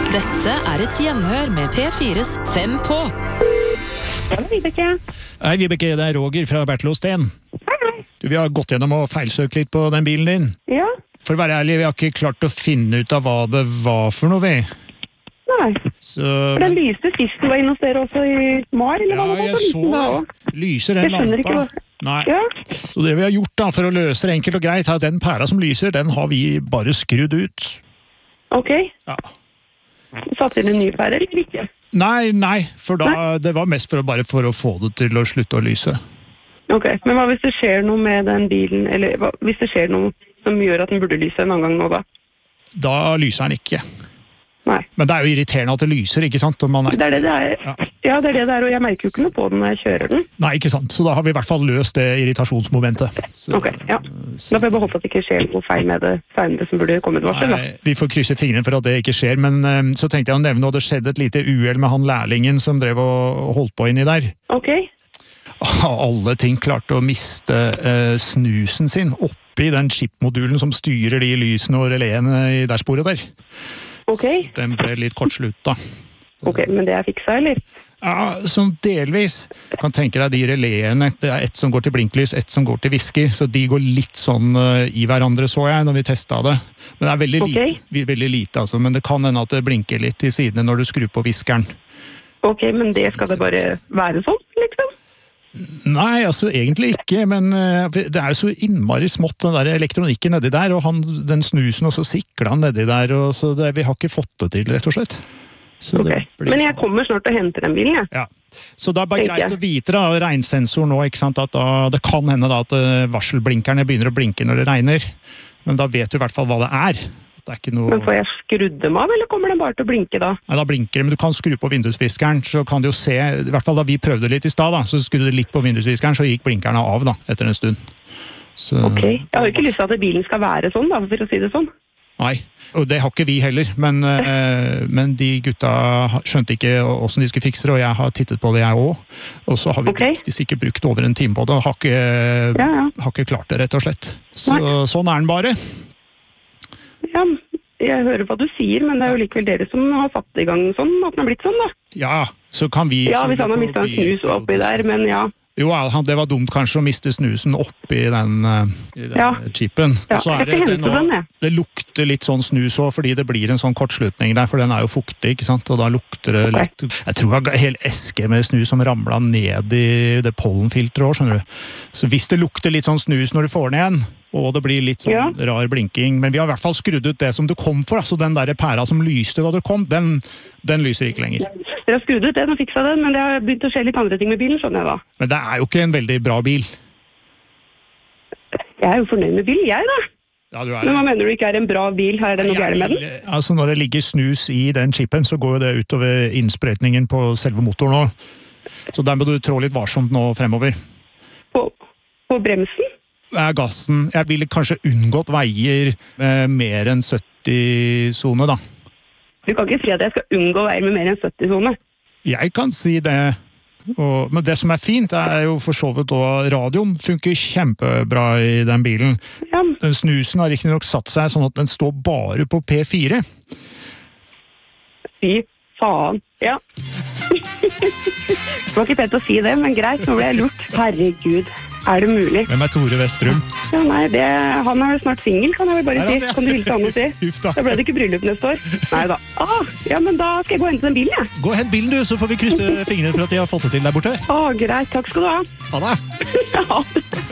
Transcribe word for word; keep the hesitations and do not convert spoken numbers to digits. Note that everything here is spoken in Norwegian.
Dette er et gjenhør med P fires Fem på. Hei, Vibeke. Hei, Vibeke, det er Roger fra Bertel og Steen. Hei, hei. Du, vi har gått gjennom og feilsøkt litt på den bilen din. Ja. For å være ærlig, vi har ikke klart å finne ut av hva det var for noe, vi. Nei. Så... For den lyste sist du var inne hos dere også i mai, eller hva Ja, det var? jeg så det. Lyser den Jeg skjønner ikke lampa. hva- Nei. Ja. Så det vi har gjort da, for å løse det enkelt og greit, er at den pæra som lyser, den har vi bare skrudd ut. Ok. Ja. Satt inn en ny pære, eller ikke? Nei, nei, for da, det var mest for å, bare for å få det til å slutte å lyse. Ok, men hva hvis det skjer noe med den bilen, eller hva, hvis det skjer noe som gjør at den burde lyse en annen gang nå da? Da lyser den ikke. Nei. Men det er jo irriterende at det lyser, ikke sant? Om man er... Det er det det er. Ja. Ja, det er det det er, og jeg merker jo ikke noe på den når jeg kjører den. Nei, ikke sant. Så da har vi i hvert fall løst det irritasjonsmomentet. Så, Ok, ja. så- Da får jeg bare håpe at det ikke skjer noe feil med det senere som burde komme et varsel, da. Nei, vi får krysse fingrene for at det ikke skjer, men eh, så tenkte jeg å nevne, og det skjedde et lite uhell med han lærlingen som drev og holdt på inni der. Ok, Av alle ting klarte å miste eh, snusen sin oppi den chipmodulen som styrer de lysene og reléene i dashbordet der. ok, Den ble litt kortslutta. ok, men det er fiksa, eller? Ja, som delvis. Kan tenke deg de reléene. Det er ett som går til blinklys, ett som går til visker, så de går litt sånn uh, i hverandre, så jeg, når vi testet det. Men det er veldig Ok. lite, vi- veldig lite altså. Men det kan hende at det blinker litt i sidene når du skrur på viskeren. Ok, men det skal det bare være sånn, liksom? Nei, altså egentlig ikke, men uh, det er jo så innmari smått, den der elektronikken nedi der, og han, den snusen, og så sikler han nedi der, og så det, vi har ikke fått det til, rett og slett. Så Ok, det blir men jeg sånn. kommer snart og henter den bilen, jeg. Ja. Så det er bare Tenker greit jeg. å vite da, regnsensor nå, ikke sant, at da, det kan hende da at eh, varselblinkerne begynner å blinke når det regner, men da vet du i hvert fall hva det er. Det er ikke noe... Men får jeg skrudd dem av, eller kommer den bare til å blinke da? Nei, da blinker det, men du kan skru på vindusviskeren, så kan du jo se, i hvert fall da vi prøvde litt i stad da, så skrudde du litt på vindusviskeren, så gikk blinkerne av da, etter en stund. Så, Ok, jeg har jo ikke lyst til at bilen skal være sånn da, for å si det sånn. Nei, og det har ikke vi heller, men, eh, men de gutta skjønte ikke hvordan de skulle fikse det, og jeg har tittet på det jeg også, og så har vi Ok. brukt, sikkert brukt over en time på det, og har ikke, Ja, ja. har ikke klart det rett og slett. Så, Nei. sånn er den bare. Ja, jeg hører hva du sier, men det er jo likevel dere som har satt i gang sånn, at den har blitt sånn da. Ja, så kan vi... Ja, hvis han har mistet en snus oppi der, men ja. Jo, han- det var dumt kanskje å miste snusen oppi den, eh, i den Ja. chipen. Ja, Og så er jeg skal det, det, hente nå, den, jeg. det lukter litt sånn snus også, fordi det blir en sånn kortslutning der, for den er jo fuktig, ikke sant? Og da lukter det Ok. litt... Jeg tror det var en hel eske med snus som ramlet ned i det pollenfilteret også, skjønner du. Så hvis det lukter litt sånn snus når du får den igjen, og det blir litt sånn Ja. rar blinking, men vi har i hvert fall skrudd ut det som du kom for, altså den der pæra som lyste da du kom, den, den lyser ikke lenger. Dere har skrudd ut den og fiksa den, men det har begynt å skje litt andre ting med bilen, skjønner jeg da. Men det er jo ikke en veldig bra bil. Jeg er jo fornøyd med bilen, jeg da. Ja, du er Men hva mener du ikke er en bra bil? Her er det noe Jeg gærent med den? vil- Altså Når det ligger snus i den chipen, så går jo det utover innsprøytningen på selve motoren også. Så der må du trå litt varsomt nå fremover. På, på bremsen? Er gassen Jeg ville kanskje unngått veier med mer enn sytti-sone, da. Du kan ikke si at jeg skal unngå veier med mer enn sytti-sone. Jeg kan si det. Og, men det som er fint, er jo for så vidt også radioen funker kjempebra i den bilen. Ja, Den snusen har ikke nok satt seg sånn at den står bare på P fire. fy faen. Ja. Det var ikke pent å si det, men greit, nå ble jeg lurt. Herregud, er det mulig? Hvem er Tore Vestrum? Ja, nei, det, han er vel snart singel, kan jeg vel bare Er si. han det? Kan du hilse han og si? Uff da. Da ble det ikke bryllup neste år. Nei da. Ah, ja, men da skal jeg gå og hente den bilen, jeg. Gå og hent bilen du, så får vi krysse fingrene for at de har fått det til der borte. Å, greit, takk skal du ha. Ha det! Ja.